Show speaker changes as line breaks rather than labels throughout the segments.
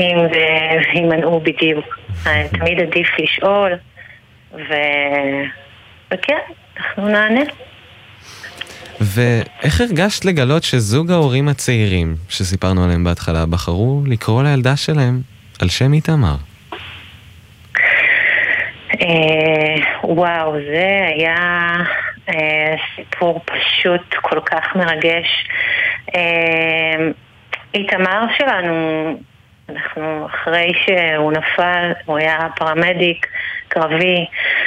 יודעים והימנעו בדיוק. תמיד עדיף לשאול, וכן, אנחנו נענה.
ואיך הרגשת לגלות שזוג ההורים הצעירים שסיפרנו עליהם בהתחלה בחרו לקרוא לילדה שלהם על שם איתמר?
וואו, זה היה סיפור פשוט כל כך מרגש. איתמר שלנו, אנחנו אחרי שהוא נפל, הוא היה פרמדיק קרבי,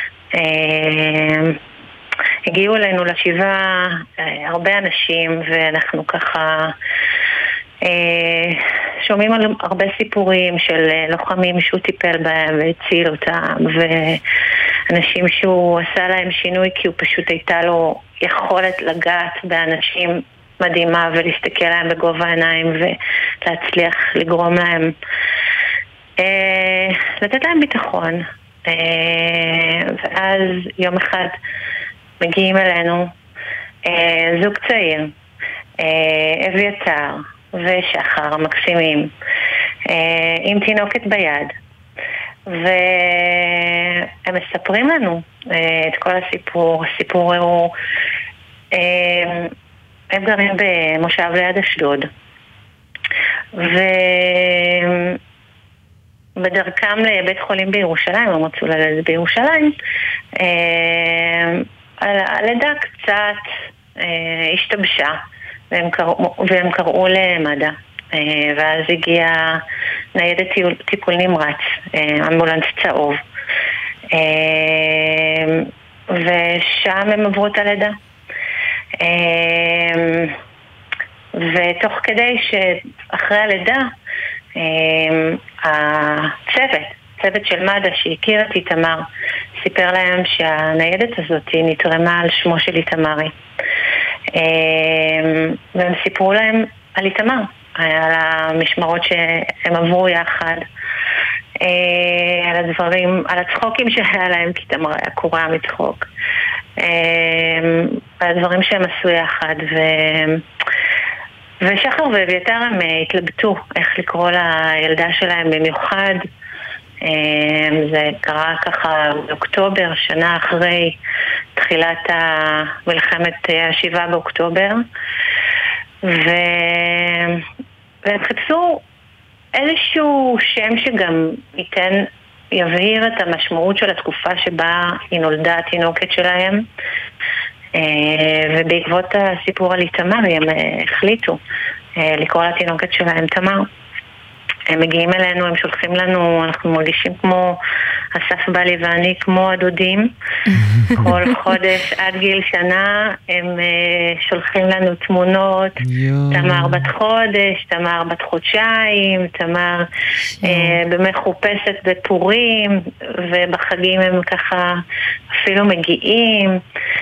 הגיעו אלינו לשבעה הרבה אנשים, ואנחנו ככה שומעים על הרבה סיפורים של לוחמים שהוא טיפל בהם והציל אותם, ואנשים שהוא עשה להם שינוי כי הוא פשוט הייתה לו יכולת לגעת באנשים מדהימה ולהסתכל להם בגובה העיניים ולהצליח לגרום להם לתת להם ביטחון. ואז יום אחד מגיעים אלינו זוג צעיר, אביתר ושחר המקסימים, עם תינוקת ביד, והם מספרים לנו את כל הסיפור. הסיפור הוא הם גרים במושב ליד אשדוד, ובדרכם לבית חולים בירושלים, הם מצאו ללדת בירושלים, הלידה קצת השתבשה, והם קראו למד"א, ואז הגיע ניידת טיפול נמרץ, אמבולנס צהוב, ושם הם עברו את הלידה. ותוך כדי שאחרי הלידה הצוות של מד"א שהכיר את איתמר סיפר להם שהניידת הזאת נתרמה על שמו של איתמרי, והם סיפרו להם על איתמר, על המשמרות שהם עברו יחד, על הדברים, על הצחוקים שהיה להם, כי איתמר היה קורע מצחוק, על הדברים שהם עשו יחד, ושחר ואביתר הם התלבטו איך לקרוא לילדה שלהם במיוחד. זה קרה ככה באוקטובר, שנה אחרי תחילת מלחמת 7 באוקטובר, והם חיפשו איזשהו שם שגם יבהיר את המשמעות של התקופה שבה היא נולדה התינוקת שלהם, ובעקבות הסיפור על איתמר הם החליטו לקרוא לתינוקת שלהם תמר. הם מגיעים אלינו, הם שולחים לנו, אנחנו מרגישים כמו אסף בלי ואני, כמו הדודים. כל חודש עד גיל שנה הם שולחים לנו תמונות, תמר בת חודש, תמר בת חודשיים, תמר במחופשת בפורים, ובחגים הם ככה אפילו מגיעים.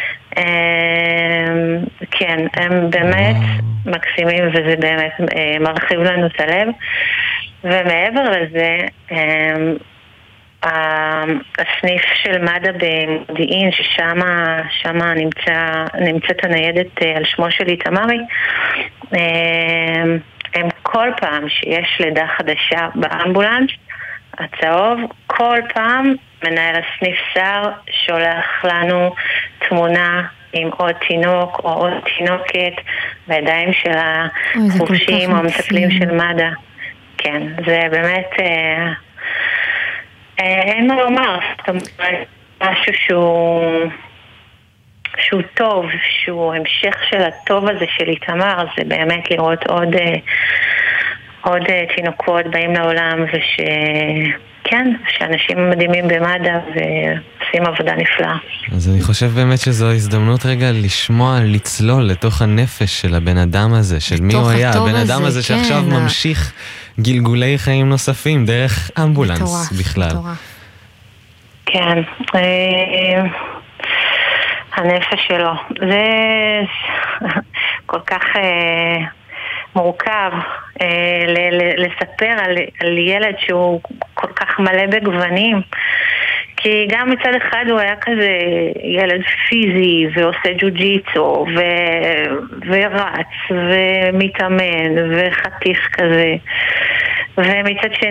כן, הם באמת מקסימים, וזה באמת מרחיב לנו את הלב. ומעבר לזה, הסניף של מד"א במודיעין, ששם נמצאת הניידת על שמו של איתמרי, הם כל פעם שיש לידה חדשה באמבולנס הצהוב, כל פעם מנהל הסניף שר שולח לנו תמונה עם עוד תינוק או עוד תינוקת בידיים של החובשים או המטפלים של מד"א. כן, זה באמת אין מה לומר, משהו שהוא טוב, שהוא המשך של הטוב הזה של איתמר, זה באמת לראות עוד תינוקות באים לעולם, כן, שאנשים מדהימים במד"א ועושים עבודה נפלאה.
אז אני חושב באמת שזו הזדמנות רגע לשמוע, לצלול לתוך הנפש של הבן אדם הזה, של מי הוא היה, הבן אדם הזה שעכשיו ממשיך גלגולי חיים נוספים דרך אמבולנס בכלל.
כן, הנפש שלו, זה כל כך מורכב לספר על ילד שהוא כל כך מלא בגוונים, כי גם מצד אחד הוא היה כזה ילד פיזי ועושה ג'ו-ג'יטסו ורץ ומתאמן וחתיך כזה, ומצד שני